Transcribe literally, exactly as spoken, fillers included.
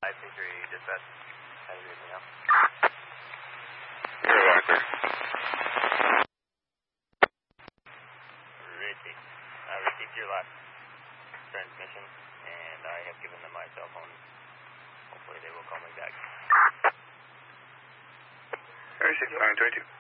five two three, dispatch. How do you read me now? You're Walker. Received. I received your last transmission, and I have given them my cell phone. Hopefully they will call me back. I received nine twenty-two.